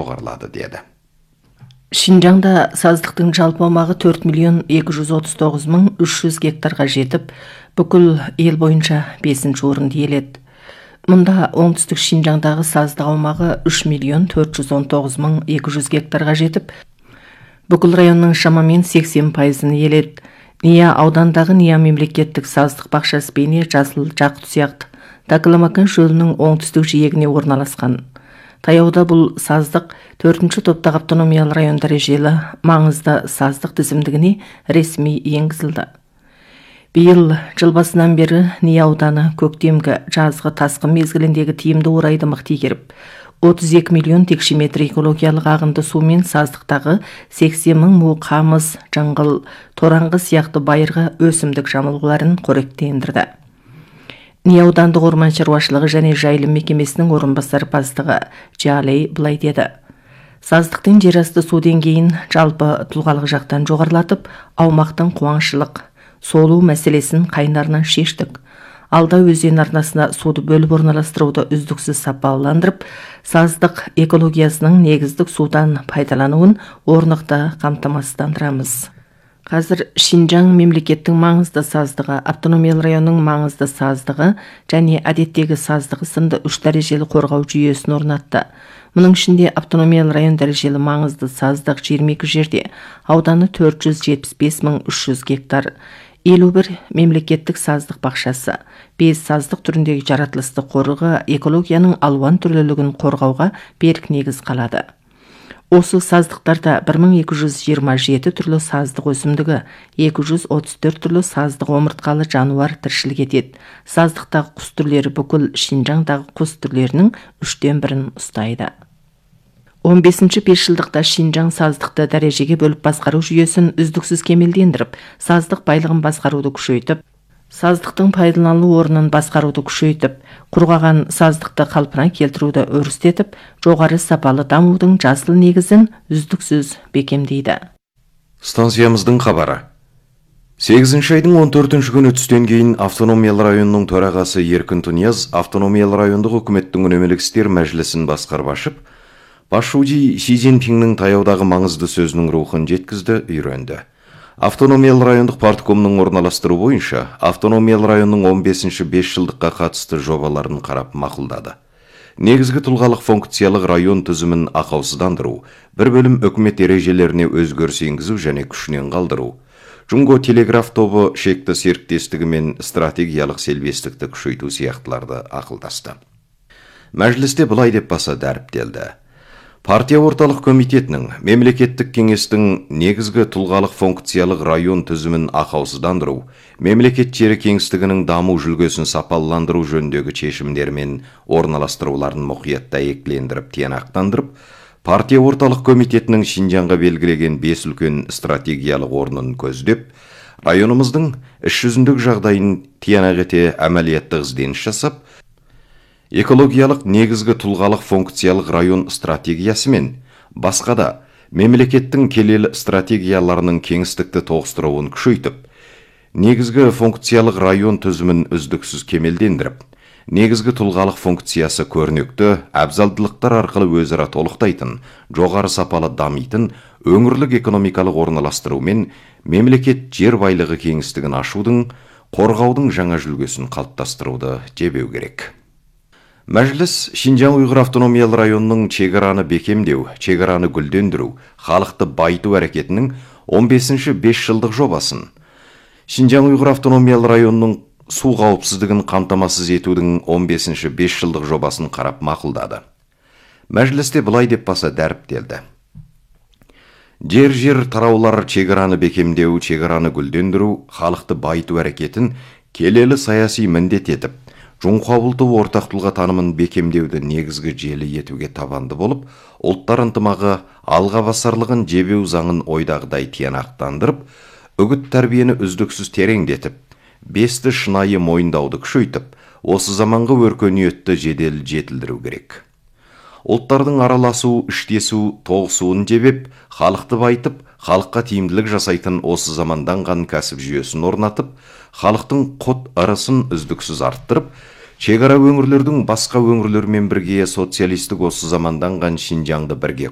жоғарылады деді. Шинжаңда саздықтың жалпы аумағы 4.239.300 гектарға жетіп, бүкіл ел бойынша 5-ші орынды иеледі. Мұнда оңтүстік Шинжаңдағы саздық аумағы 3.419.200 гектарға жетіп, бүкіл районның шамамен 80%-ын иеледі. Ния аудандағы Ния мемлекеттік саздық бақшасы бейне жасыл жақұт сияқты Такаламакан шөлінің оңтүстік жиегіне орналасқан. Таяуда бұл саздық 4-ші топтағы автономиялы район дәрежелі маңызды саздық тізімдігіне ресми енгізілді. Биыл жыл басынан бері Ния ауданы көктемгі жазғы тасқын мезгіліндегі тиімді орайды мықты игеріп, 32 миллион текше метр экологиялық ағынды сумен саздықтағы 80 мың му қамыс, жаңғыл, тораңғы сияқты байырғы өсімдік жамылғыларын қоректендірді. Ния аудандық орман шаруашылығы және жайылым мекемесінің орынбасар бастығы Джалей былай деді: саздықтың жерасты су деңгейін жалпы тұлғалық жақтан жоғарылатып, аумақтың қуаңшылық, солу мәселесін қайнарынан шештік. Алда өзен арнасына суды бөліп орналастыруды үздіксіз сапаландырып, саздық экологиясының негіздік судан пайдалануын орнықты қамтамасыздандырамыз. Қазір Шинжаң мемлекеттің маңызды саздығы, автономиялы районның маңызды саздығы және әдеттегі саздығы сынды 3 дәрежелі қорғау жүйесін орнатты. Мұның ішінде автономиялы район дәрежелі маңызды саздық 22 жерде, ауданы 475.300 гектар, 51 мемлекеттік саздық бақшасы, 5 саздық түріндегі жаратылысты қорығы экологияның алуан түрлілігін қорғауға берік негіз қалады. Осы саздықтарда 1227 түрлі саздық өсімдігі, 234 түрлі саздық омыртқалы жануар тіршілік етеді. Саздықтағы құс түрлері бүкіл Шинжаңдағы құс түрлерінің 1/3-ін ұстайды. 15-ші 5 жылдықта Шинжаң саздықты дәрежеге бөліп басқару жүйесін үздіксіз кемелдендіріп, саздық байлығын басқаруды күшейтіп, саздықтың пайдаланылу орнын басқаруды күшейтіп, құрғаған саздықты қалпына келтіруді өрістетіп, жоғары сапалы дамудың жасыл негізін үздіксіз бекемдейді. Станциямыздың хабары. 8-ші айдың 14-ші күні түстен кейін автономиялы районның төрағасы Еркін Тунияз автономиялы райондық үкіметтің үнемелік істер мәжілісін басқарып ашып, Пашуди Си Цзиньпиннің таяудағы маңызды сөзінің рухын жеткізді, үйренді. Автономиялы райондық парткомның орналастыру бойынша автономиялы районның 15-ші 5 жылдыққа қатысты жобаларын қарап мақұлдады. Негізгі тұлғалық функциялық район тізімін ақаусыздандыру, бір бөлім үкімет ережелеріне өзгеріс енгізу және күшінен қалдыру, Джунго телеграф тобы шекті серіктестігі мен стратегиялық селбестікті күшейту сияқтыларды ақылдасты. Мәжілісте былай деп баса дәріптелді: партия орталық комитетінің мемлекеттік кеңестің негізгі тұлғалық функциялық район тізімін ақаусыздандыру, мемлекет жері кеңістігінің даму жүлгесін сапаландыру жөніндегі шешімдер мен орналастыруларын мұқият дәйектілендіріп тиянақтандырып, партия орталық комитетінің Шинжаңға белгілеген 5 үлкен стратегиялық орнын көздеп, районымыздың іс жүзіндік жағдайын тиянақ ете әмәлияттық ізденіс жасап, экологиялық негізгі тұлғалық функциялық район стратегиясы мен басқа да мемлекеттің келелі стратегияларының кеңістікті тоғыстыруын күшейтіп, негізгі функциялық район тізімін үздіксіз кемелдендіріп, негізгі тұлғалық функциясы көрнекті әбзалдылықтар арқылы өзара толықтайтын, жоғары сапалы дамитын өңірлік экономикалық орналастыру мен мемлекет жер байлығы кеңістігін ашудың, қорғаудың жаңа жүлгесін қалыптастыруды жебеу керек. Мәжіліс Шинжаң ұйғыр автономиялы районының шекараны бекемдеу, шекараны гүлдендіру, халықты байту әрекетінің 15-ші 5 жылдық жобасын, Шинжаң ұйғыр автономиялы районының су қауіпсіздігін қамтамасыз етудің 15-ші 5 жылдық жобасын қарап мақұлдады. Мәжілісте былай деп баса дәріптелді: жер тараулар шекараны бекемдеу, шекараны гүлдендіру, халықты байту әрекетін келелі саяси міндет етіп, Жоңқабылты ортақ тұлға танымын бекемдеуді негізгі желі етуге табанды болып, ұлттар ынтымағы алға басарлығын жебеу заңын ойдағыдай тиянақтандырып, үгіт тәрбиені үздіксіз тереңдетіп, бесті шынайы мойындауды күшейтіп, осы заманғы өркениетті жедел жетілдіру керек. Ұлттардың араласу, іштесу, тоғысуын жебеп, халықты байтып, халыққа тиімділік жасайтын осы заманданған кәсіп жүйесін орнатып, халықтың құт ырысын үздіксіз арттырып, шекара өңірлердің басқа өңірлермен бірге социалистік осы заманданған Шинжаңды бірге